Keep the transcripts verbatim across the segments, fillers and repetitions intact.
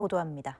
보도합니다.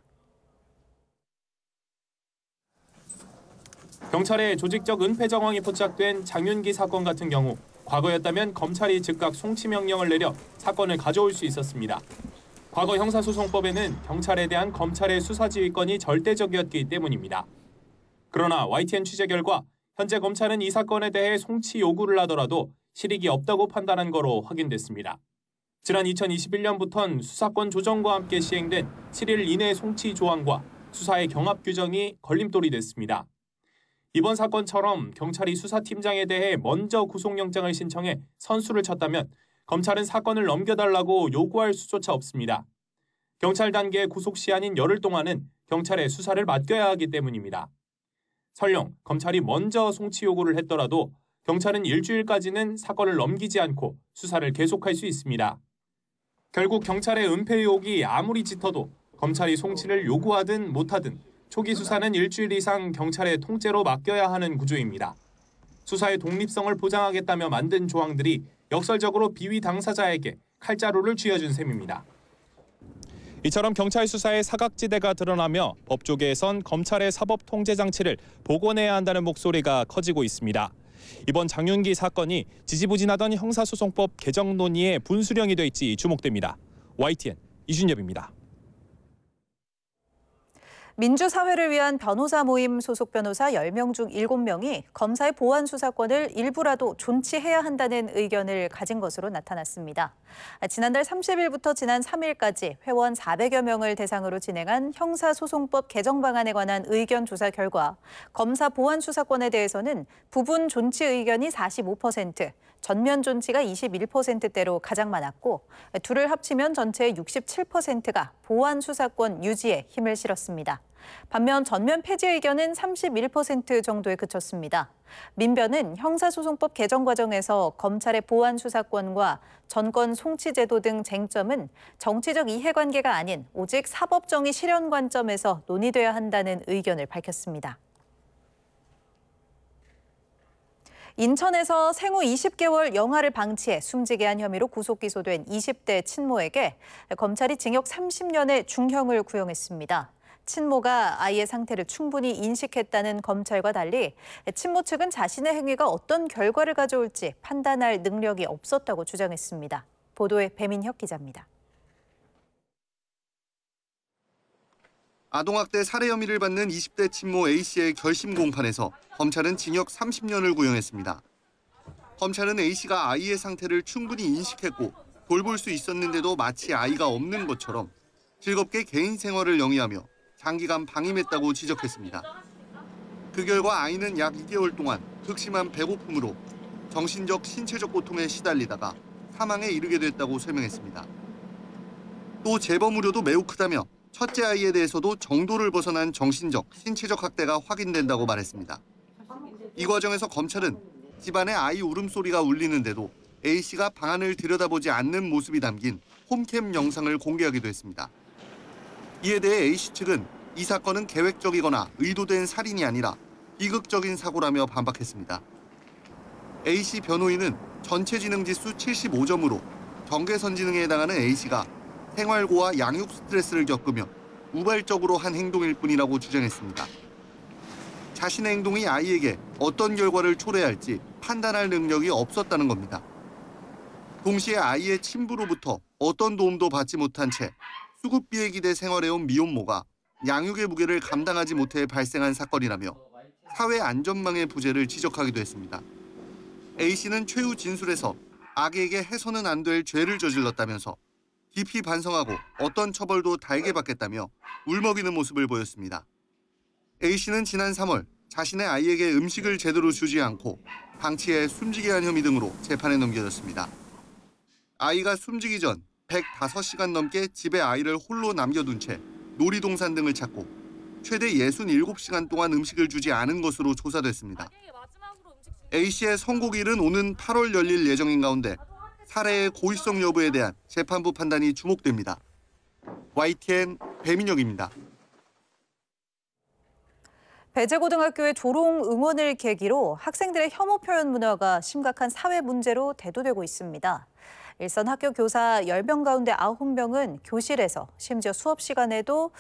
경찰의 조직적 은폐 정황이 포착된 장윤기 사건 같은 경우 과거였다면 검찰이 즉각 송치 명령을 내려 사건을 가져올 수 있었습니다. 과거 형사소송법에는 경찰에 대한 검찰의 수사지휘권이 절대적이었기 때문입니다. 그러나 와이티엔 취재 결과 현재 검찰은 이 사건에 대해 송치 요구를 하더라도 실익이 없다고 판단한 거로 확인됐습니다. 지난 이천이십일 년부터는 수사권 조정과 함께 시행된 칠 일 이내 송치 조항과 수사의 경합 규정이 걸림돌이 됐습니다. 이번 사건처럼 경찰이 수사팀장에 대해 먼저 구속영장을 신청해 선수를 쳤다면 검찰은 사건을 넘겨달라고 요구할 수조차 없습니다. 경찰 단계 구속 시한인 열흘 동안은 경찰의 수사를 맡겨야 하기 때문입니다. 설령 검찰이 먼저 송치 요구를 했더라도 경찰은 일주일까지는 사건을 넘기지 않고 수사를 계속할 수 있습니다. 결국 경찰의 은폐 의혹이 아무리 짙어도 검찰이 송치를 요구하든 못하든 초기 수사는 일주일 이상 경찰의 통째로 맡겨야 하는 구조입니다. 수사의 독립성을 보장하겠다며 만든 조항들이 역설적으로 비위 당사자에게 칼자루를 쥐어준 셈입니다. 이처럼 경찰 수사의 사각지대가 드러나며 법조계에선 검찰의 사법 통제 장치를 복원해야 한다는 목소리가 커지고 있습니다. 이번 장윤기 사건이 지지부진하던 형사소송법 개정 논의의 분수령이 될지 주목됩니다. 와이티엔 이준엽입니다. 민주사회를 위한 변호사 모임 소속 변호사 열 명 중 일곱 명이 검사의 보안 수사권을 일부라도 존치해야 한다는 의견을 가진 것으로 나타났습니다. 지난달 삼십 일부터 지난 삼 일까지 회원 사백여 명을 대상으로 진행한 형사소송법 개정 방안에 관한 의견 조사 결과 검사 보안 수사권에 대해서는 부분 존치 의견이 사십오 퍼센트, 전면 존치가 이십일 퍼센트대로 가장 많았고 둘을 합치면 전체의 육십칠 퍼센트가 보안 수사권 유지에 힘을 실었습니다. 반면 전면 폐지 의견은 삼십일 퍼센트 정도에 그쳤습니다. 민변은 형사소송법 개정 과정에서 검찰의 보안 수사권과 전권 송치 제도 등 쟁점은 정치적 이해관계가 아닌 오직 사법정의 실현 관점에서 논의돼야 한다는 의견을 밝혔습니다. 인천에서 생후 이십 개월 영아를 방치해 숨지게 한 혐의로 구속 기소된 이십 대 친모에게 검찰이 징역 삼십 년의 중형을 구형했습니다. 친모가 아이의 상태를 충분히 인식했다는 검찰과 달리 친모 측은 자신의 행위가 어떤 결과를 가져올지 판단할 능력이 없었다고 주장했습니다. 보도에 배민혁 기자입니다. 아동학대 살해 혐의를 받는 이십 대 친모 A씨의 결심 공판에서 검찰은 징역 삼십 년을 구형했습니다. 검찰은 A씨가 아이의 상태를 충분히 인식했고 돌볼 수 있었는데도 마치 아이가 없는 것처럼 즐겁게 개인 생활을 영위하며 장기간 방임했다고 지적했습니다. 그 결과 아이는 약 이 개월 동안 극심한 배고픔으로 정신적, 신체적 고통에 시달리다가 사망에 이르게 됐다고 설명했습니다. 또 재범 우려도 매우 크다며 첫째 아이에 대해서도 정도를 벗어난 정신적, 신체적 학대가 확인된다고 말했습니다. 이 과정에서 검찰은 집안에 아이 울음소리가 울리는데도 A씨가 방안을 들여다보지 않는 모습이 담긴 홈캠 영상을 공개하기도 했습니다. 이에 대해 A씨 측은 이 사건은 계획적이거나 의도된 살인이 아니라 비극적인 사고라며 반박했습니다. A씨 변호인은 전체지능지수 칠십오 점으로 경계선지능에 해당하는 A씨가 생활고와 양육 스트레스를 겪으며 우발적으로 한 행동일 뿐이라고 주장했습니다. 자신의 행동이 아이에게 어떤 결과를 초래할지 판단할 능력이 없었다는 겁니다. 동시에 아이의 친부로부터 어떤 도움도 받지 못한 채 수급비에 기대 생활해온 미혼모가 양육의 무게를 감당하지 못해 발생한 사건이라며 사회 안전망의 부재를 지적하기도 했습니다. A씨는 최후 진술에서 아기에게 해서는 안 될 죄를 저질렀다면서 깊이 반성하고 어떤 처벌도 달게 받겠다며 울먹이는 모습을 보였습니다. A씨는 지난 삼월 자신의 아이에게 음식을 제대로 주지 않고 방치해 숨지게 한 혐의 등으로 재판에 넘겨졌습니다. 아이가 숨지기 전 백오 시간 넘게 집에 아이를 홀로 남겨둔 채 놀이동산 등을 찾고 최대 육십칠 시간 동안 음식을 주지 않은 것으로 조사됐습니다. A씨의 선고일은 오는 팔월 열릴 예정인 가운데 살해의 고의성 여부에 대한 재판부 판단이 주목됩니다. 와이티엔 배민혁입니다. 배재고등학교의 조롱 응원을 계기로 학생들의 혐오 표현 문화가 심각한 사회 문제로 대두되고 있습니다. 일선 학교 교사 열 명 가운데 아홉 명은 교실에서 심지어 수업 시간에도